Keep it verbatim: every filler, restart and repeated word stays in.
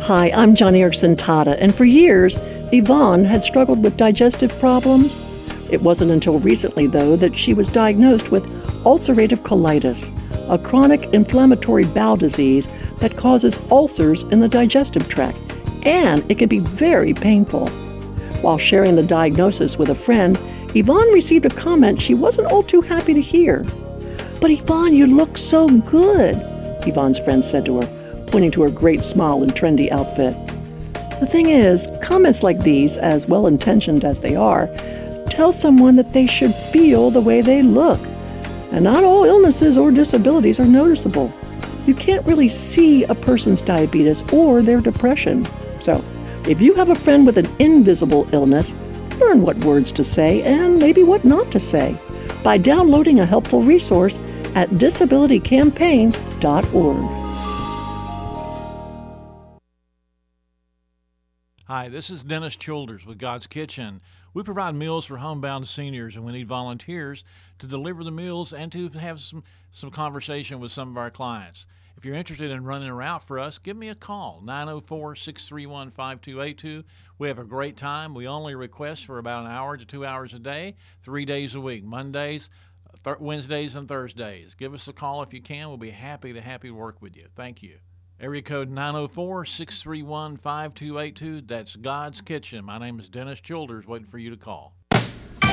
Hi, I'm John Erickson Tata, and for years, Yvonne had struggled with digestive problems. It wasn't until recently, though, that she was diagnosed with ulcerative colitis, a chronic inflammatory bowel disease that causes ulcers in the digestive tract, and it can be very painful. While sharing the diagnosis with a friend, Yvonne received a comment she wasn't all too happy to hear. "But Yvonne, you look so good," Yvonne's friend said to her, pointing to her great smile and trendy outfit. The thing is, comments like these, as well-intentioned as they are, tell someone that they should feel the way they look. And not all illnesses or disabilities are noticeable. You can't really see a person's diabetes or their depression. So, if you have a friend with an invisible illness, learn what words to say and maybe what not to say by downloading a helpful resource at disability campaign dot org. Hi, this is Dennis Childers with God's Kitchen. We provide meals for homebound seniors, and we need volunteers to deliver the meals and to have some, some conversation with some of our clients. If you're interested in running a route for us, give me a call, nine oh four, six three one, five two eight two. We have a great time. We only request for about an hour to two hours a day, three days a week, Mondays, th- Wednesdays, and Thursdays. Give us a call if you can. We'll be happy to happy to work with you. Thank you. Area code nine oh four, six three one, five two eight two. That's God's Kitchen. My name is Dennis Childers, waiting for you to call.